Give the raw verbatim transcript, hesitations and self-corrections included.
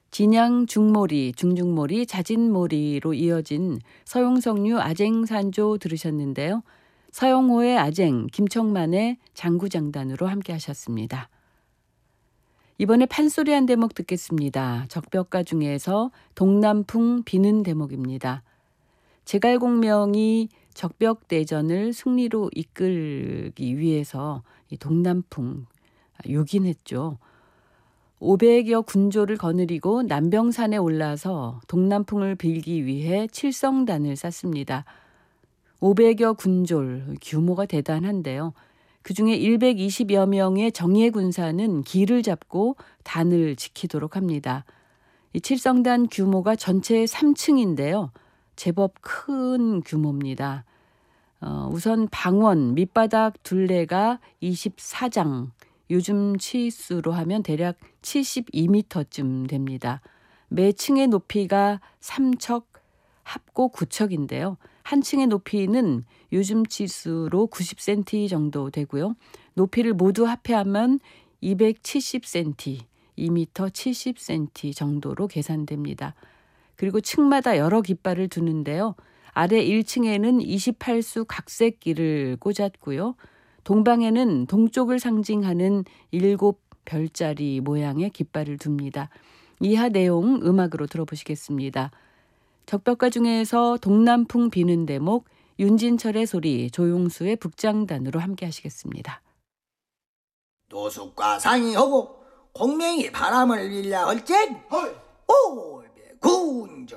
진양 중모리, 중중모리, 자진모리로 이어진 서용석류 아쟁산조 들으셨는데요. 서영호의 아쟁, 김청만의 장구장단으로 함께 하셨습니다. 이번에 판소리 한 대목 듣겠습니다. 적벽가 중에서 동남풍 비는 대목입니다. 제갈공명이 적벽대전을 승리로 이끌기 위해서 이 동남풍 요긴했죠. 오백여 군조를 거느리고 남병산에 올라서 동남풍을 빌기 위해 칠성단을 쌌습니다. 오백여 군졸, 규모가 대단한데요. 그중에 일백이십여 명의 정예 군사는 기를 잡고 단을 지키도록 합니다. 이 칠성단 규모가 전체 삼 층인데요. 제법 큰 규모입니다. 어, 우선 방원, 밑바닥 둘레가 이십사 장, 요즘 치수로 하면 대략 칠십이 미터쯤 됩니다. 매 층의 높이가 삼 척, 합고 구 척인데요. 한 층의 높이는 요즘 치수로 구십 센티미터 정도 되고요. 높이를 모두 합해하면 이백칠십 센티미터, 이 미터 칠십 센티미터 정도로 계산됩니다. 그리고 층마다 여러 깃발을 두는데요. 아래 일 층에는 이십팔 수 각색기를 꽂았고요. 동방에는 동쪽을 상징하는 일곱 별자리 모양의 깃발을 둡니다. 이하 내용 음악으로 들어보시겠습니다. 적벽가 중에서 동남풍 비는 대목, 윤진철의 소리, 조용수의 북장단으로 함께 하시겠습니다. 노숙과 상의하고 공명이 바람을 빌려 할진 올백군조